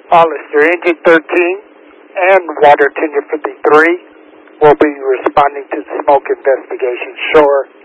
Hollister Engine 13 and Water Tender 53 will be responding to the smoke investigation. Shore